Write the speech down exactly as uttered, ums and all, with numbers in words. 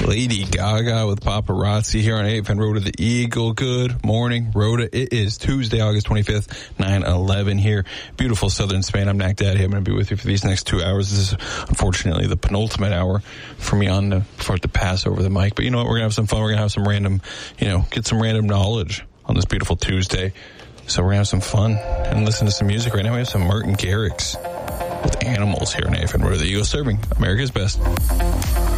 Lady Gaga with Paparazzi here on A F N Road to the Eagle. Good morning, Rhoda. It is Tuesday, August twenty-fifth, nine eleven here. Beautiful southern Spain. I'm Knack Daddy. I'm going to be with you for these next two hours. This is unfortunately the penultimate hour for me on the, before I have to pass over the mic. But you know what? We're going to have some fun. We're going to have some random, you know, get some random knowledge on this beautiful Tuesday. So we're going to have some fun and listen to some music. Right now we have some Martin Garrix with Animals here on A F N Road to the Eagle, serving America's best.